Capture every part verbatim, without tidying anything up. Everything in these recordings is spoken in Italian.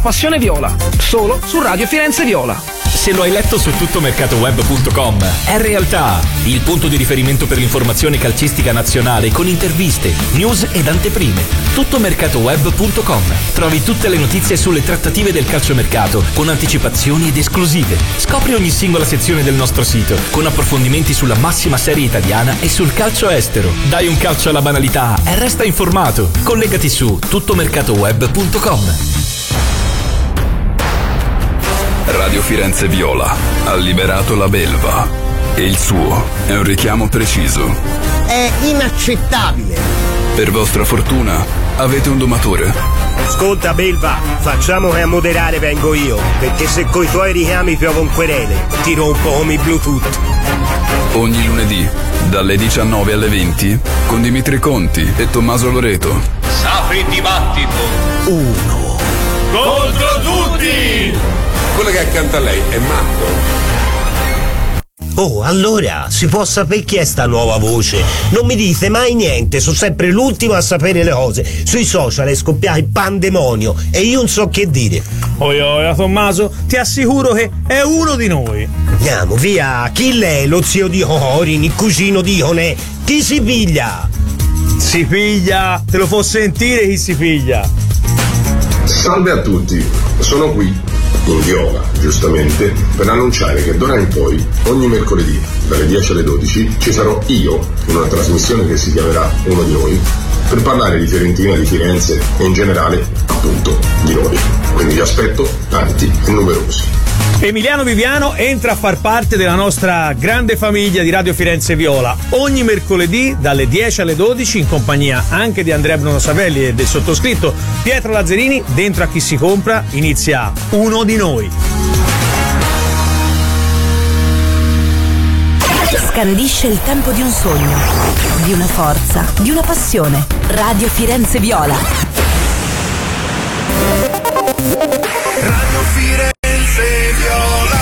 Passione Viola, solo su Radio Firenze Viola. Se lo hai letto su tuttomercatoweb punto com, è realtà, il punto di riferimento per l'informazione calcistica nazionale con interviste, news ed anteprime. tuttomercatoweb punto com. Trovi tutte le notizie sulle trattative del calciomercato con anticipazioni ed esclusive. Scopri ogni singola sezione del nostro sito con approfondimenti sulla massima serie italiana e sul calcio estero. Dai un calcio alla banalità e resta informato. Collegati su tuttomercatoweb punto com. Radio Firenze Viola ha liberato la belva e il suo è un richiamo preciso. È inaccettabile. Per vostra fortuna avete un domatore. Ascolta Belva, facciamo che a moderare vengo io, perché se coi tuoi richiami piovo un querele, ti rompo come i Bluetooth. Ogni lunedì dalle diciannove alle venti con Dimitri Conti e Tommaso Loreto. Sapri dibattito. Uno contro tutti. Quello che è accanto a lei è matto. Oh, allora, si può sapere chi è sta nuova voce? Non mi dite mai niente, sono sempre l'ultimo a sapere le cose. Sui social è scoppiato il pandemonio e io non so che dire. Oi oi, Tommaso, ti assicuro che è uno di noi. Andiamo, via, chi lei? Lo zio di Corin, il cugino di Ionè? Chi si piglia? Si piglia, te lo può sentire chi si piglia. Salve a tutti, sono qui in Viola, giustamente, per annunciare che d'ora in poi, ogni mercoledì, dalle dieci alle dodici, ci sarò io in una trasmissione che si chiamerà Uno di Noi, per parlare di Fiorentina, di Firenze e in generale, appunto, di noi. Quindi vi aspetto tanti e numerosi. Emiliano Viviano entra a far parte della nostra grande famiglia di Radio Firenze Viola ogni mercoledì dalle dieci alle dodici in compagnia anche di Andrea Bruno Savelli e del sottoscritto Pietro Lazzarini. Dentro a Chi si compra inizia Uno di Noi. Scandisce il tempo di un sogno, di una forza, di una passione. Radio Firenze Viola. Radio Firenze Viola.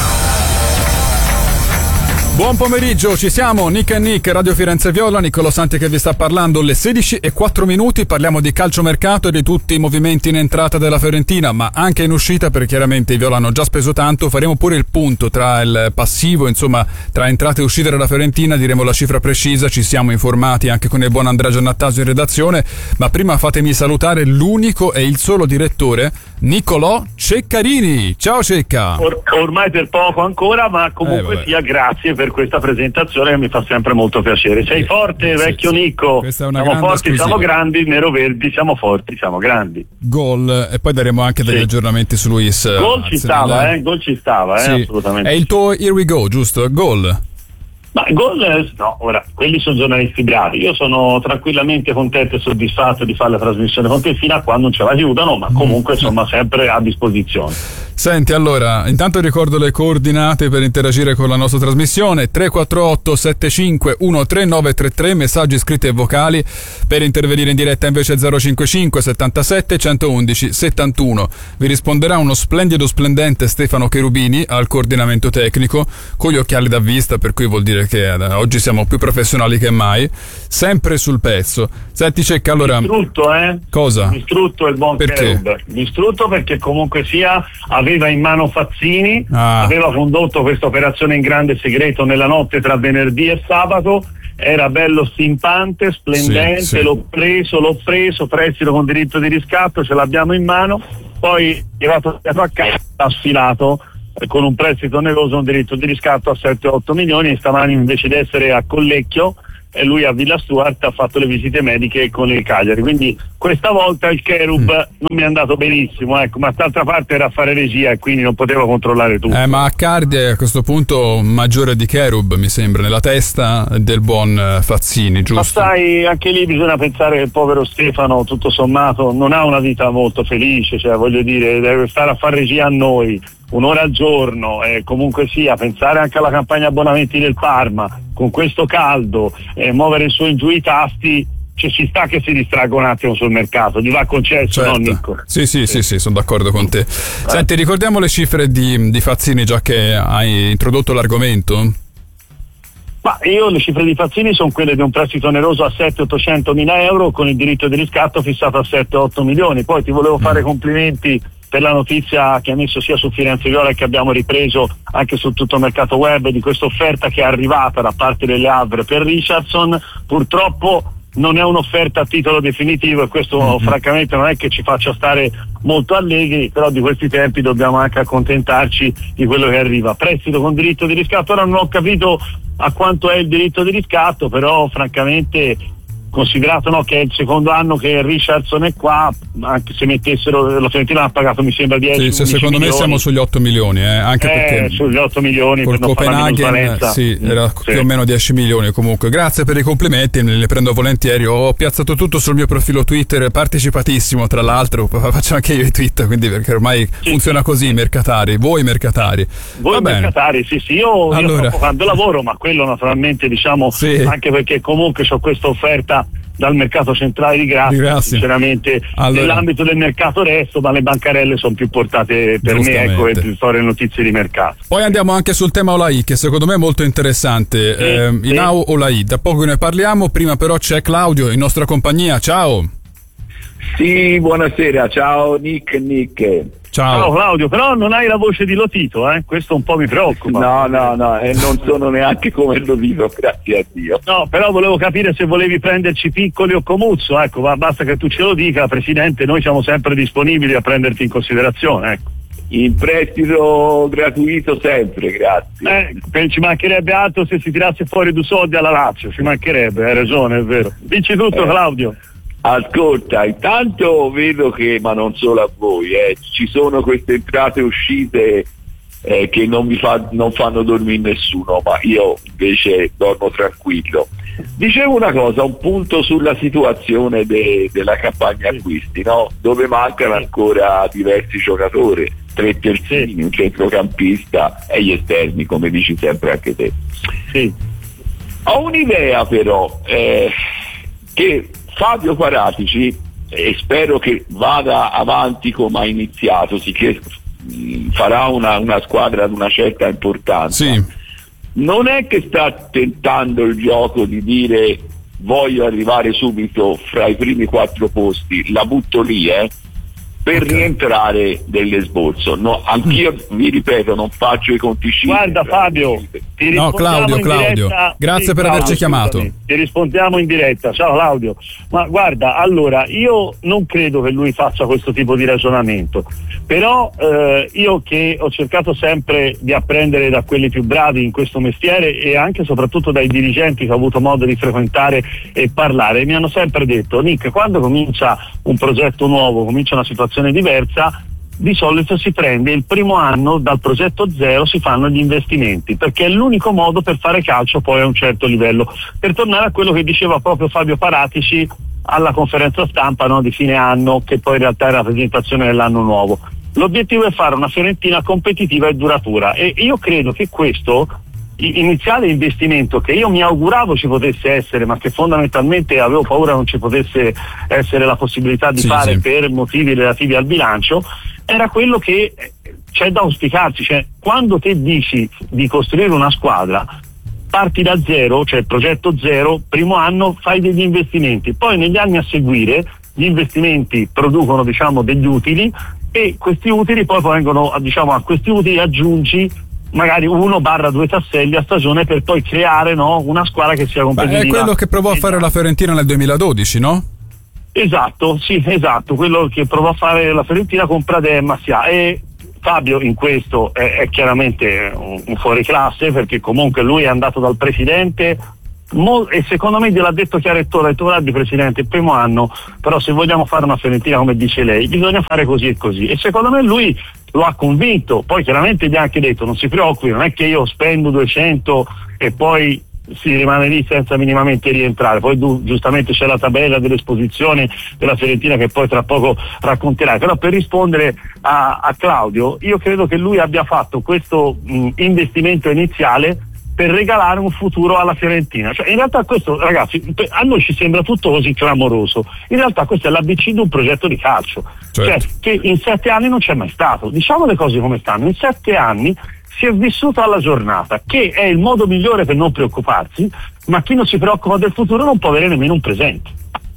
Buon pomeriggio, ci siamo, Nick e Nick, Radio Firenze Viola, Niccolo Santi che vi sta parlando, le sedici e quattro minuti, parliamo di calciomercato e di tutti i movimenti in entrata della Fiorentina, ma anche in uscita, perché chiaramente i Viola hanno già speso tanto. Faremo pure il punto tra il passivo, insomma, tra entrate e uscite della Fiorentina, diremo la cifra precisa, ci siamo informati anche con il buon Andrea Giannattasio in redazione, ma prima fatemi salutare l'unico e il solo direttore, Niccolò Ceccarini. Ciao Cecca. Or- ormai per poco ancora, ma comunque eh, sia grazie per questa presentazione che mi fa sempre molto piacere. Sei forte, sì, vecchio sì. Nicco. Questa è una siamo forti, esclusiva. Siamo grandi, nero-verdi, siamo forti, siamo grandi. Gol, e poi daremo anche degli sì. aggiornamenti su Luis. Gol ci stava, eh, gol ci stava, sì. eh, assolutamente. È il tuo Here We Go, giusto? Gol. Ma gol, no, ora, quelli sono giornalisti bravi, io sono tranquillamente contento e soddisfatto di fare la trasmissione con te fino a quando non ce la chiudano, ma comunque insomma sempre a disposizione. Senti, allora, intanto ricordo le coordinate per interagire con la nostra trasmissione: tre quattro otto sette cinque uno tre nove tre tre, messaggi scritti e vocali. Per intervenire in diretta invece zero cinquantacinque settantasette centoundici settantuno. Vi risponderà uno splendido splendente Stefano Cherubini al coordinamento tecnico, con gli occhiali da vista, per cui vuol dire che eh, oggi siamo più professionali che mai, sempre sul pezzo. Senti Cecca, allora... Distrutto, eh? Cosa? Distrutto il buon Cherub. Distrutto perché comunque sia... aveva in mano Fazzini, ah. aveva condotto questa operazione in grande segreto nella notte tra venerdì e sabato, era bello stimpante, splendente, sì, sì. l'ho preso, l'ho preso, prestito con diritto di riscatto, ce l'abbiamo in mano, poi è arrivato a casa, ha sfilato eh, con un prestito oneroso, un diritto di riscatto a sette otto milioni, e stamani invece di essere a Collecchio e lui a Villa Stuart ha fatto le visite mediche con il Cagliari, quindi questa volta il Cherub mm. non mi è andato benissimo, ecco, ma d'altra parte era a fare regia e quindi non potevo controllare tutto. Eh, ma Accardi è a questo punto maggiore di Cherub, mi sembra, nella testa del buon Fazzini, giusto? Ma sai, anche lì bisogna pensare che il povero Stefano, tutto sommato, non ha una vita molto felice, cioè voglio dire, deve stare a fare regia a noi un'ora al giorno, e comunque sia pensare anche alla campagna abbonamenti del Parma con questo caldo, e muovere su e giù i tasti, cioè ci sta che si distragga un attimo sul mercato, gli va concesso, certo. no Nico? Sì sì sì sì, sono d'accordo con te. Senti, ricordiamo le cifre di, di Fazzini, già che hai introdotto l'argomento. Ma io le cifre di Fazzini sono quelle di un prestito oneroso a sette ottocento mila euro con il diritto di riscatto fissato a sette otto milioni. Poi ti volevo fare mm. complimenti per la notizia che ha messo sia su Firenze Viola che abbiamo ripreso anche su tutto il mercato web di questa offerta che è arrivata da parte delle Havre per Richarlison. Purtroppo non è un'offerta a titolo definitivo e questo mm-hmm. francamente non è che ci faccia stare molto allegri, però di questi tempi dobbiamo anche accontentarci di quello che arriva. Prestito con diritto di riscatto, ora non ho capito a quanto è il diritto di riscatto, però francamente considerato no, che è il secondo anno che Richarlison è qua, anche se mettessero la Fiorentina ha pagato mi sembra dieci sì, secondo milioni. Me siamo sugli otto milioni eh, anche eh, perché sugli otto milioni col per non Copenaghen sì, era sì. più o meno dieci milioni. Comunque grazie per i complimenti, me li prendo volentieri. Ho piazzato tutto sul mio profilo Twitter, partecipatissimo tra l'altro, faccio anche io i tweet, quindi perché ormai sì, funziona sì. così, mercatari, voi mercatari voi Va mercatari bene. sì sì io, allora. io sto facendo lavoro, ma quello naturalmente diciamo sì. anche perché comunque ho questa offerta dal mercato centrale di Grazia, sinceramente allora. Nell'ambito del mercato resto, ma le bancarelle sono più portate per me, ecco, e più storie notizie di mercato. Poi andiamo anche sul tema Olai, che secondo me è molto interessante. Sì, eh, sì. Inau Olai, da poco ne parliamo, prima però c'è Claudio in nostra compagnia. Ciao. Sì, buonasera, ciao Nick Nick. Ciao. Ciao Claudio, però non hai la voce di Lotito, eh? Questo un po' mi preoccupa. No, no, no, e non sono neanche come Lotito, grazie a Dio. No, però volevo capire se volevi prenderci Piccoli o Comuzzo, ecco, ma basta che tu ce lo dica, Presidente, noi siamo sempre disponibili a prenderti in considerazione, ecco. In prestito gratuito sempre, grazie. Eh, ci mancherebbe altro se si tirasse fuori due soldi alla Lazio, ci mancherebbe, hai ragione, è vero. Dici tutto, eh. Claudio. Ascolta, intanto vedo che, ma non solo a voi, eh, ci sono queste entrate e uscite eh, che non mi fa, non fanno dormire nessuno, ma io invece dormo tranquillo. Dicevo una cosa, un punto sulla situazione de, della campagna acquisti, no? Dove mancano ancora diversi giocatori, tre terzini, un centrocampista e gli esterni, come dici sempre anche te. Sì. Ho un'idea però, eh, che Fabio Paratici, e spero che vada avanti come ha iniziato, sicché farà una, una squadra ad una certa importanza, sì. non è che sta tentando il gioco di dire voglio arrivare subito fra i primi quattro posti, la butto lì eh per okay. rientrare dell'esborso. No, anch'io vi ripeto, non faccio i conticini. Guarda Fabio, ti no Claudio, Claudio, diretta. grazie sì, per Claudio, averci chiamato. Ti rispondiamo in diretta. Ciao Claudio. Ma guarda, allora io non credo che lui faccia questo tipo di ragionamento, però eh, io che ho cercato sempre di apprendere da quelli più bravi in questo mestiere e anche e soprattutto dai dirigenti che ho avuto modo di frequentare e parlare, mi hanno sempre detto: Nick, quando comincia un progetto nuovo, comincia una situazione diversa, di solito si prende il primo anno dal progetto zero, si fanno gli investimenti, perché è l'unico modo per fare calcio poi a un certo livello. Per tornare a quello che diceva proprio Fabio Paratici alla conferenza stampa, no, di fine anno, che poi in realtà è la presentazione dell'anno nuovo, l'obiettivo è fare una Fiorentina competitiva e duratura, e io credo che questo iniziale investimento, che io mi auguravo ci potesse essere, ma che fondamentalmente avevo paura non ci potesse essere la possibilità di sì, fare sì. per motivi relativi al bilancio, era quello che c'è da auspicarsi. Cioè, quando te dici di costruire una squadra, parti da zero, cioè progetto zero, primo anno fai degli investimenti, poi negli anni a seguire gli investimenti producono, diciamo, degli utili, e questi utili poi vengono, diciamo, a questi utili aggiungi magari uno barra due tasselli a stagione per poi creare, no, una squadra che sia competitiva. Beh, è quello che provò a fare la Fiorentina nel duemiladodici, no? Esatto, sì, esatto, quello che provò a fare la Fiorentina con Pradè e Massia, e Fabio in questo è, è chiaramente un, un fuoriclasse, perché comunque lui è andato dal presidente Mol, e secondo me gliel'ha detto chiaro e tondo, ha detto: guardi Presidente, il primo anno, però se vogliamo fare una Fiorentina come dice lei bisogna fare così e così, e secondo me lui lo ha convinto. Poi chiaramente gli ha anche detto: non si preoccupi, non è che io spendo duecento e poi si rimane lì senza minimamente rientrare. Poi tu, giustamente c'è la tabella dell'esposizione della Fiorentina che poi tra poco racconterai, però per rispondere a, a Claudio, io credo che lui abbia fatto questo mh, investimento iniziale per regalare un futuro alla Fiorentina. Cioè, in realtà questo, ragazzi, a noi ci sembra tutto così clamoroso, in realtà questo è l'A B C di un progetto di calcio, certo. Cioè che in sette anni non c'è mai stato. Diciamo le cose come stanno: in sette anni si è vissuto alla giornata, che è il modo migliore per non preoccuparsi, ma chi non si preoccupa del futuro non può avere nemmeno un presente.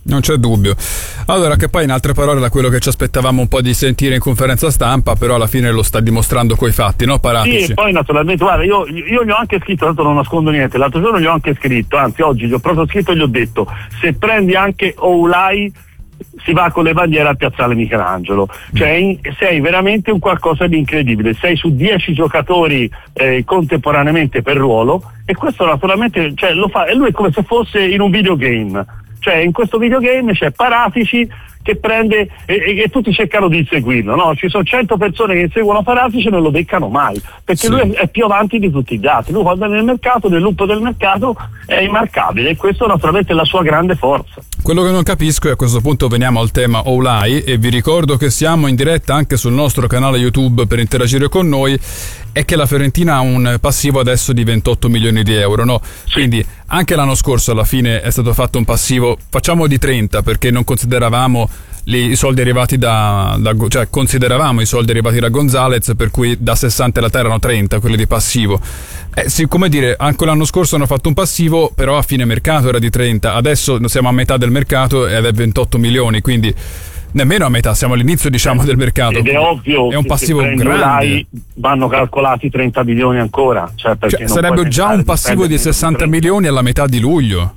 Non c'è dubbio. Allora, che poi in altre parole da quello che ci aspettavamo un po' di sentire in conferenza stampa, però alla fine lo sta dimostrando coi fatti, no Paratici? Sì, e poi naturalmente, guarda, io, io gli ho anche scritto, tanto non nascondo niente, l'altro giorno gli ho anche scritto, anzi oggi gli ho proprio scritto e gli ho detto, se prendi anche Oulai si va con le bandiere al piazzale Michelangelo, cioè in, sei veramente un qualcosa di incredibile, sei su dieci giocatori eh, contemporaneamente per ruolo, e questo naturalmente, cioè, lo fa, e lui è come se fosse in un videogame. Cioè in questo videogame c'è Paratici che prende e, e, e tutti cercano di seguirlo, no? Ci sono cento persone che seguono Paratici e non lo beccano mai, perché sì. lui è, è più avanti di tutti gli altri. Lui quando è nel mercato, nel loop del mercato, è immarcabile, e questo naturalmente è la sua grande forza. Quello che non capisco, e a questo punto veniamo al tema Oulai, e vi ricordo che siamo in diretta anche sul nostro canale YouTube per interagire con noi, è che la Fiorentina ha un passivo adesso di ventotto milioni di euro, no? Sì. Quindi anche l'anno scorso alla fine è stato fatto un passivo, facciamo di trenta, perché non consideravamo li, i soldi arrivati da, da cioè consideravamo i soldi arrivati da Gonzalez, per cui da sessanta alla terra erano trenta quelli di passivo. Eh, sì, come dire, anche l'anno scorso hanno fatto un passivo, però a fine mercato era di trenta, adesso siamo a metà del mercato ed è ventotto milioni, quindi nemmeno a metà, siamo all'inizio, diciamo, del mercato. Ed è ovvio è un passivo che grande. Lai vanno calcolati trenta milioni ancora, cioè, perché cioè, sarebbe già un passivo di sessanta milioni alla metà di luglio.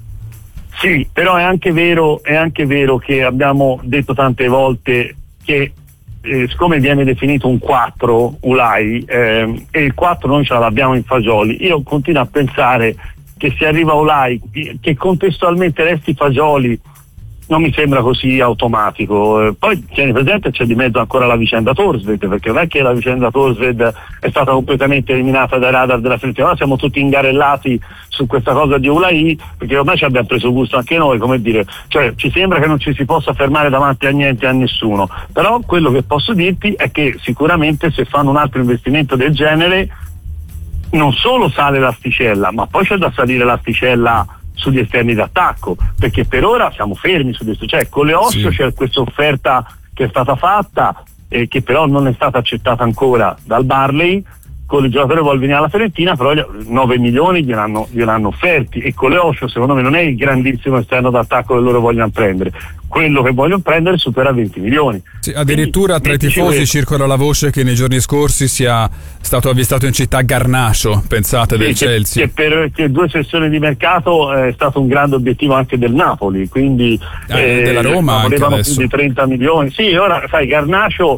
Sì, però è anche vero, è anche vero che abbiamo detto tante volte che eh, siccome viene definito un quattro Oulai eh, e il quattro noi ce l'abbiamo in Fagioli, io continuo a pensare che se arriva Oulai che contestualmente resti Fagioli non mi sembra così automatico. Eh, poi tieni presente, c'è di mezzo ancora la vicenda Thorstvedt, perché non è che la vicenda Thorstvedt è stata completamente eliminata dai radar della Fiorentina, ora siamo tutti ingarellati su questa cosa di Oulai, perché ormai ci abbiamo preso gusto anche noi, come dire, cioè ci sembra che non ci si possa fermare davanti a niente e a nessuno, però quello che posso dirti è che sicuramente se fanno un altro investimento del genere non solo sale l'asticella, ma poi c'è da salire l'asticella sugli esterni d'attacco, perché per ora siamo fermi su questo, cioè con le Ossio sì. c'è questa offerta che è stata fatta e che però non è stata accettata ancora dal Barley, con il giocatore vuole venire alla Fiorentina, però nove milioni gliel'hanno, gliel'hanno offerti, e con le Ossio secondo me non è il grandissimo esterno d'attacco che loro vogliono prendere, quello che vogliono prendere supera venti milioni. Sì, addirittura Quindi, tra i tifosi questo. circola la voce che nei giorni scorsi sia stato avvistato in città Garnacho, pensate, sì, del che, Chelsea. Che per che due sessioni di mercato è stato un grande obiettivo anche del Napoli, quindi eh, eh, della Roma volevano anche più di trenta milioni. Sì, ora sai, Garnacho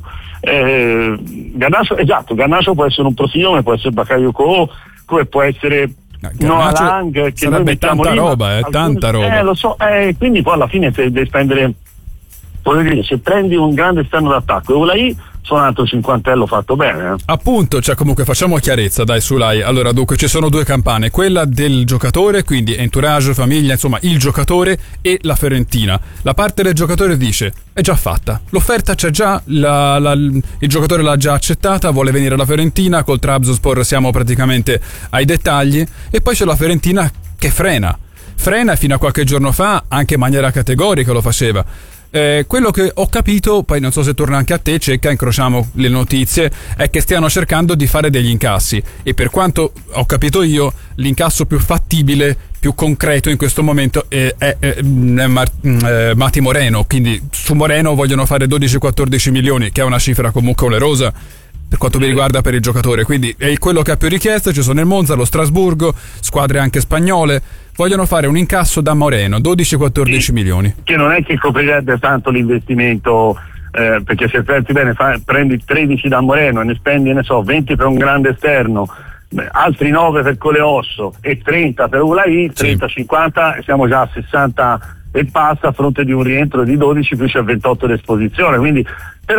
eh, Garnacho, esatto, Garnacho può essere un Prosinone, può essere Bakayoko, come può essere Noah Lang, che sarebbe tanta lì, roba, eh, tanta roba. Eh, lo so, eh, quindi poi alla fine se devi spendere, voglio dire, se prendi un grande esterno d'attacco e Oulai sono un altro cinquantello fatto bene. Eh. Appunto, cioè comunque facciamo chiarezza, dai, su Oulai. Allora, dunque ci sono due campane, quella del giocatore, quindi entourage, famiglia, insomma il giocatore, e la Fiorentina. La parte del giocatore dice è già fatta, l'offerta c'è già, la, la, il giocatore l'ha già accettata, vuole venire alla Fiorentina, col Trabzonspor siamo praticamente ai dettagli, e poi c'è la Fiorentina che frena frena fino a qualche giorno fa anche in maniera categorica lo faceva. Eh, quello che ho capito, poi non so se torna anche a te Cecca, incrociamo le notizie, è che stiano cercando di fare degli incassi, e per quanto ho capito io l'incasso più fattibile, più concreto in questo momento è, è, è, è Mar- eh, Mati Moreno, quindi su Moreno vogliono fare dodici quattordici milioni, che è una cifra comunque onerosa per quanto mi riguarda per il giocatore, quindi è quello che ha più richieste. Ci sono il Monza, lo Strasburgo, squadre anche spagnole, vogliono fare un incasso da Moreno, dodici quattordici sì, milioni, che non è che coprirebbe tanto l'investimento, eh, perché se pensi bene fa, prendi tredici da Moreno e ne spendi, ne so, venti per un grande esterno, beh, altri nove per Coleosso e trenta per Oulai, trenta cinquanta, sì. Siamo già a sessanta e passa, a fronte di un rientro di dodici più c'è ventotto di esposizione, quindi